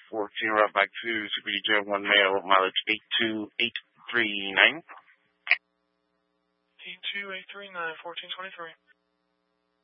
14, right back to Super DJ 1 male, mileage 82839. 82839, 1423.